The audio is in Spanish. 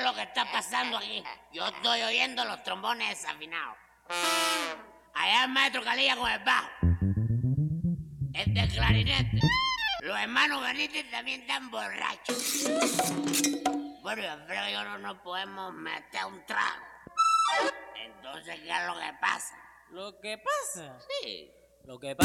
lo que está pasando aquí? Yo estoy oyendo los trombones desafinados. Allá el maestro Calilla con el bajo. El del clarinete. Los hermanos Benítez también están borrachos. Bueno, yo creo que no nos podemos meter un trago. Entonces, ¿qué es lo que pasa? ¿Lo que pasa? Sí. Lo que pasa